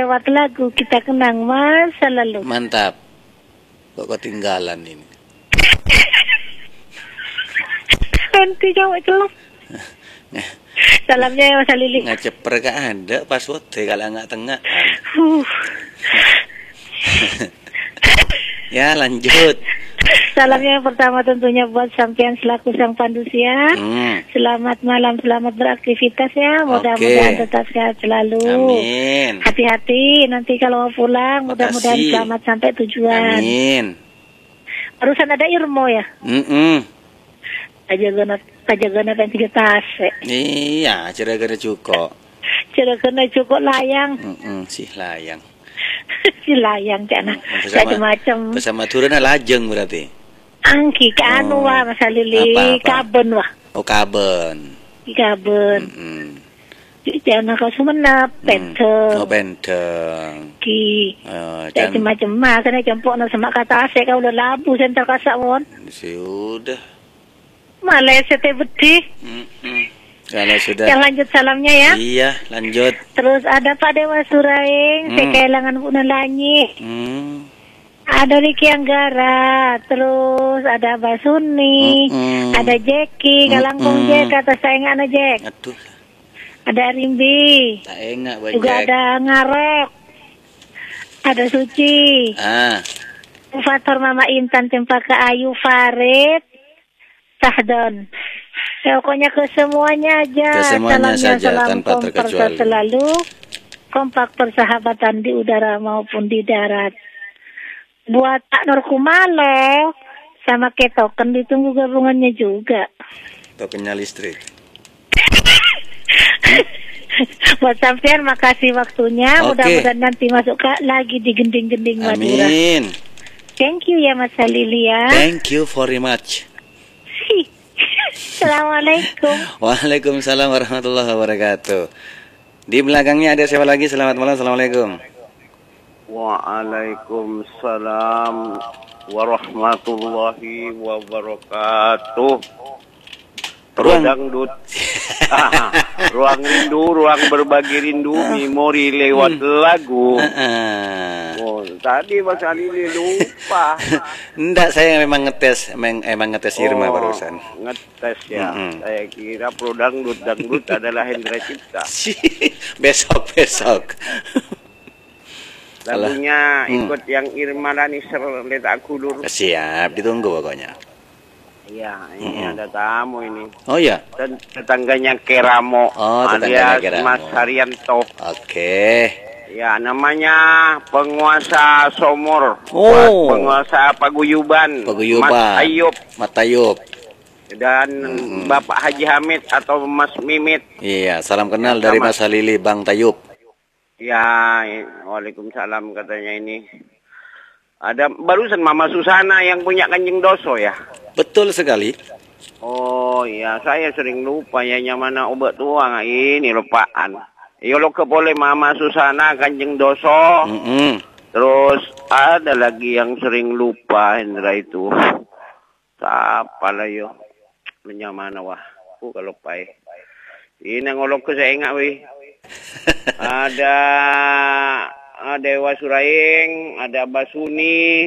lewat lagu kita kenang masa lalu. Mantap. Kok ketinggalan ini? Nanti jawab celok. Salamnya ya Mas Lili. Ngeceper gak ada password kalau nggak tengah. Ya lanjut. Salamnya yang pertama tentunya buat sampean selaku sang pandu siang. Selamat malam, selamat beraktivitas ya. Mudah-mudahan tetap sehat selalu. Amin. Hati-hati nanti kalau mau pulang. Mudah-mudahan selamat sampai tujuan. Amin. Barusan ada Irmo ya? Aja gana kan 3 tas. Iya, cara-cara cukup. Cara-cara cukup layang. Si layang. Si layang cana. Macam-macam. Bersama turunnya lajeng berarti. Angki ke anu wah Mas Lili. Kaben wah. Oh kaben. Kaben. Jangan kau semenap, penteng. Oh penteng. Ki. Macam-macam mah. Karena campur nak semak kata asik kau udah labu sentar kasak mon. Sudah. Malah sete beti. Kalau sudah. Yang lanjut salamnya ya. Iya, lanjut. Terus ada Pak Dewa Suraing, saya kehilangan Buna Lanyi. Ada Riki Anggara, terus ada Basuni, ada Jeki, Kalangkung Jek, kata saya enggak ada Jek. Aduh. Ada Rimbi. Tak enggak juga Jack. Ada Ngarok. Ada Suci. Fator Mama Intan Cempaka Ayu Farid. Sahdon. Pokoknya ke semuanya aja. Ke semuanya saja salam tanpa terkecuali. Selalu kompak persahabatan di udara maupun di darat. Buat Pak Nur Kumalo sama Ketoken ditunggu gabungannya juga. Tokennya listrik. Buat sampean makasih waktunya. Mudah-mudahan nanti masuk lagi di gending-gending Madura. Amin. Thank you ya Mas Lili ya. Thank you very much. Assalamualaikum. Waalaikumsalam warahmatullahi wabarakatuh. Di belakangnya ada siapa lagi? Selamat malam. Assalamualaikum. Waalaikumsalam warahmatullahi wabarakatuh. Ruang dangdut. Ruang rindu, ruang berbagi rindu, memori lewat lagu. Tadi Mas Lili lupa. Enggak, saya memang ngetes, emang ngetes Irma barusan. Ngetes ya. Saya kira pro dangdut adalah Hendra Cipta. Besok. Lagunya ikut yang Irma Laniser Letak Kulur. Siap, ditunggu pokoknya. Iya, ini ada tamu ini. Oh iya. Tetangganya Keramo. Tetangganya Keramo. Mas Haryanto. Oke. Ya, namanya penguasa Somor. Penguasa Paguyuban. Mas Ayub. Dan Bapak Haji Hamid atau Mas Mimit. Iya, salam kenal dari Mas Halili, Bang Tayub. Ya, waalaikumsalam katanya ini. Ada barusan Mama Susana yang punya Kanjeng Doso ya? Betul sekali. Oh iya, saya sering lupa ya mana obat tua ini lupaan. Yo lo boleh Mama Susana Kanjeng Doso. Terus ada lagi yang sering lupa Hendra itu. Siapa lah yo? Mana wah? Kalau pai. Ini ngolok ke saya ingat wih. Ada Dewa Suraing, ada Basuni,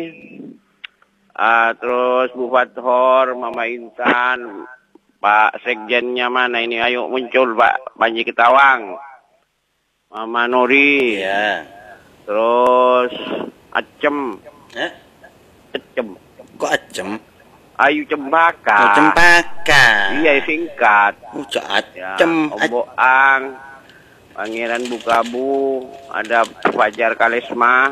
terus Bu Fathor, Mama Intan, Pak Sekjennya mana ini? Ayo muncul Pak Panji Ketawang, Mama Nori, terus Acem. Acem. Kok Acem? Ayu Cempaka. Oh, Cempaka. Iya singkat. Acem. Om Boang. Pangeran Bukabu, ada Fajar Karisma.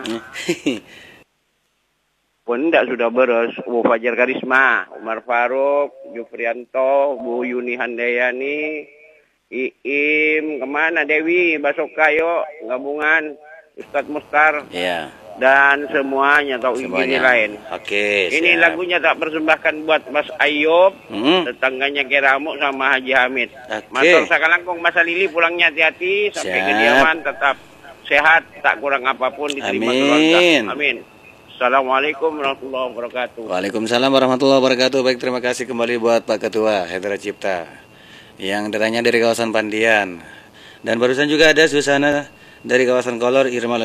Pendak sudah beres, Fajar Karisma, Umar Faruk, Jufrianto, Bu Yuni Handayani, Iim, kemana Dewi, Basokayo, gabungan, Ustadz Mustar. Iya. Dan semuanya atau ini lain. Oke. Ini lagunya tak persembahkan buat Mas Ayub, tetangganya Keramo sama Haji Hamid. Matur sakalangkung Mas Lili pulangnya hati-hati sampai kediaman tetap sehat, tak kurang apapun diterima keluarga. Amin. Assalamualaikum warahmatullahi wabarakatuh. Waalaikumsalam warahmatullahi wabarakatuh. Baik, terima kasih kembali buat Pak Ketua Hendra Cipta yang datangnya dari kawasan Pandian. Dan barusan juga ada Susana dari kawasan Kolor, Irma